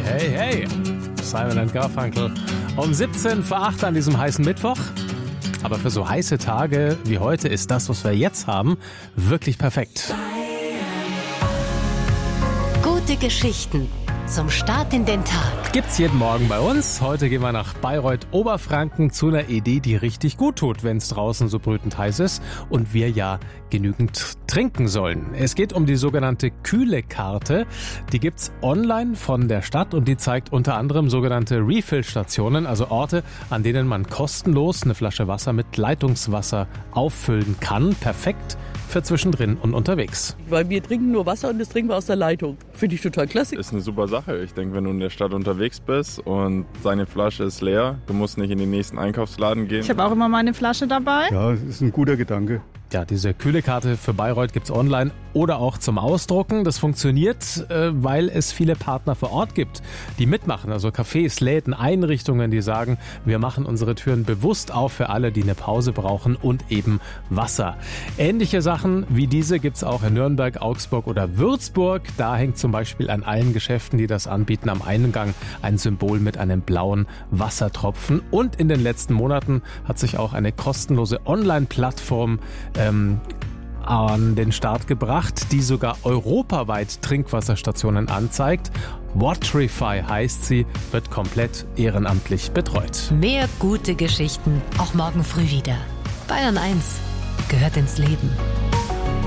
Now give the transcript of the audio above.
Hey, hey, Simon & Garfunkel. Um 17 vor 8 an diesem heißen Mittwoch. Aber für so heiße Tage wie heute ist das, was wir jetzt haben, wirklich perfekt. Gute Geschichten zum Start in den Tag. Gibt's jeden Morgen bei uns. Heute gehen wir nach Bayreuth, Oberfranken zu einer Idee, die richtig gut tut, wenn es draußen so brütend heiß ist und wir ja genügend trinken sollen. Es geht um die sogenannte Kühle-Karte. Die gibt's online von der Stadt und die zeigt unter anderem sogenannte Refill-Stationen, also Orte, an denen man kostenlos eine Flasche Wasser mit Leitungswasser auffüllen kann. Perfekt für zwischendrin und unterwegs. Weil wir trinken nur Wasser und das trinken wir aus der Leitung. Finde ich total klasse. Ist eine super Sache. Ich denke, wenn du in der Stadt unterwegs bist und deine Flasche ist leer, du musst nicht in den nächsten Einkaufsladen gehen. Ich habe auch immer meine Flasche dabei. Ja, das ist ein guter Gedanke. Ja, diese Kühle-Karte für Bayreuth gibt's online oder auch zum Ausdrucken. Das funktioniert, weil es viele Partner vor Ort gibt, die mitmachen. Also Cafés, Läden, Einrichtungen, die sagen, wir machen unsere Türen bewusst auf für alle, die eine Pause brauchen und eben Wasser. Ähnliche Sachen wie diese gibt's auch in Nürnberg, Augsburg oder Würzburg. Da hängt zum Beispiel an allen Geschäften, die das anbieten, am Eingang ein Symbol mit einem blauen Wassertropfen. Und in den letzten Monaten hat sich auch eine kostenlose Online-Plattform an den Start gebracht, die sogar europaweit Trinkwasserstationen anzeigt. Waterify heißt sie, wird komplett ehrenamtlich betreut. Mehr gute Geschichten auch morgen früh wieder. Bayern 1 gehört ins Leben.